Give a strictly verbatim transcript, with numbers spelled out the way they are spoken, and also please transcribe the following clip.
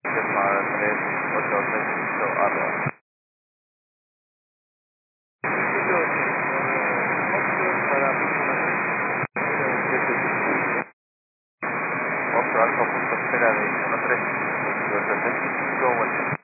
llamada tres ocho seis arroba. Oscar Alfa punto espera de uno tres, dos setenta y cinco vueltas.